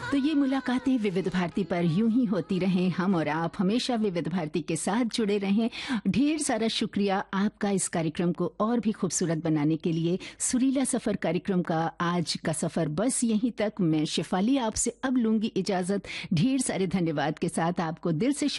तो ये मुलाकातें विविध भारती पर यूं ही होती रहें, हम और आप हमेशा विविध भारती के साथ जुड़े रहें। ढेर सारा शुक्रिया आपका इस कार्यक्रम को और भी खूबसूरत बनाने के लिए। सुरीला सफर कार्यक्रम का आज का सफर बस यहीं तक। मैं शिफाली आपसे अब लूंगी इजाजत ढेर सारे धन्यवाद के साथ। आपको दिल से